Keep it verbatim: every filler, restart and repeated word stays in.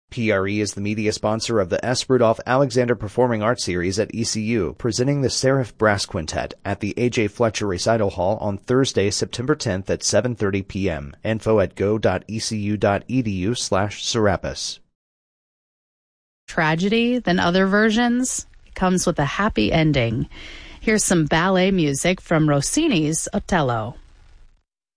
P R E is the media sponsor of the S. Rudolph Alexander Performing Arts Series at E C U, presenting the Seraph Brass Quintet at the A J. Fletcher Recital Hall on Thursday, September tenth at seven thirty p.m. Info at go.ecu.edu slash Serapis. Tragedy than other versions? It comes with a happy ending. Here's some ballet music from Rossini's Otello.